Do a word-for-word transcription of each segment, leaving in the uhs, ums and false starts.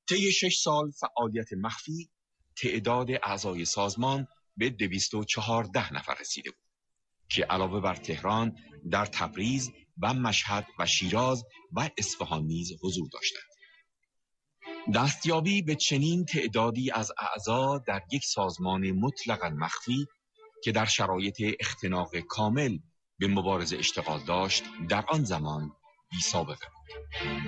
طی شش سال فعالیت مخفی تعداد اعضای سازمان به دویست و چهارده نفر رسیده بود که علاوه بر تهران در تبریز و مشهد و شیراز و اصفهان نیز حضور داشتند. دستیابی به چنین تعدادی از اعضا در یک سازمان مطلقاً مخفی که در شرایط اختناق کامل به مبارزه اشتغال داشت در آن زمان بی سابقه بود.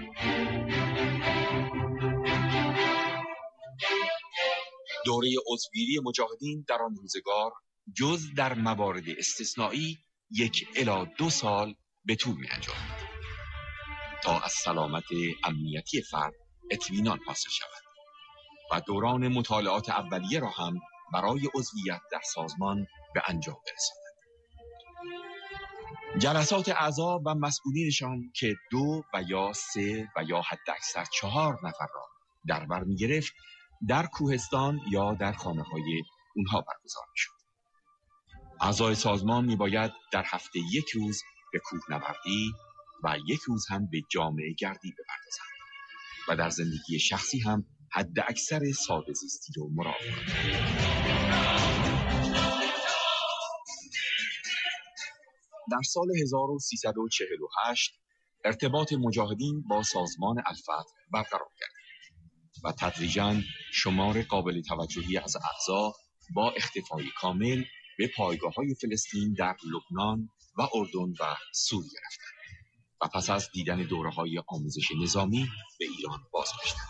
دوره عضوگیری مجاهدین در آن روزگار جز در موارد استثنایی یک الی دو سال به طول می انجامد تا از سلامت امنیتی فرد اطمینان حاصل شود و دوران مطالعات اولیه را هم برای عضویت در سازمان به انجام برساند. جلسات اعضا و مسئولینشان که دو و یا سه و یا حد اکثر چهار نفر را در بر می گرفت در کوهستان یا در خانه های اونها برگزار می شد. اعضای سازمان می باید در هفته یک روز به کوهنوردی و یک روز هم به جامعه گردی بپردازند و در زندگی شخصی هم حد اکثر ساده زیستی رو مراعات کنند. در سال هزار و سیصد و چهل و هشت ارتباط مجاهدین با سازمان الفتح برقرار کرد و تدریجاً شمار قابل توجهی از اعضا با اختفای کامل به پایگاه‌های فلسطین در لبنان و اردن و سوریه رفتند و پس از دیدن دوره‌های آموزش نظامی به ایران بازگشتند.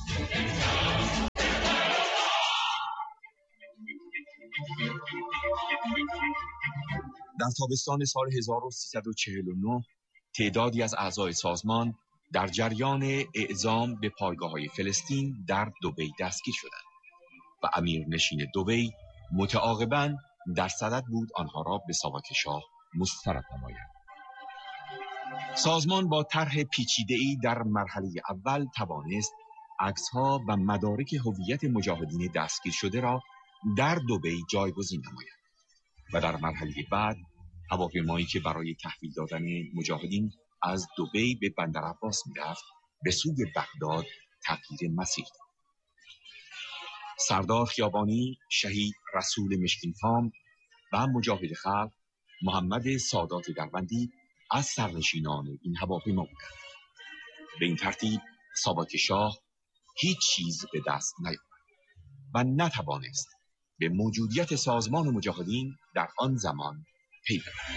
در تابستان سال هزار و سیصد و چهل و نه تعدادی از اعضای سازمان در جریان اعزام به پایگاه‌های فلسطین در دبی دستگیر شدند و امیرنشین دبی متعاقباً در صدد بود آنها را به ساواک شاه مسترد نماید. سازمان با طرح پیچیده‌ای در مرحله اول توانست عکس‌ها و مدارک هویت مجاهدین دستگیر شده را در دبی جایگزین نماید و در مرحله بعد هواپیمایی که برای تحویل دادن مجاهدین از دبی به بندر عباس می‌رفت به سوی بغداد تغییر مسیر داد. سردار خیابانی، شهید رسول مشکینفام و مجاهد خلق محمد سادات دربندی از سرنشینان این هواپیما بودند. به این ترتیب ساواک شاه هیچ چیز به دست نیاورد و نتوانست به موجودیت سازمان مجاهدین در آن زمان پی ببرد.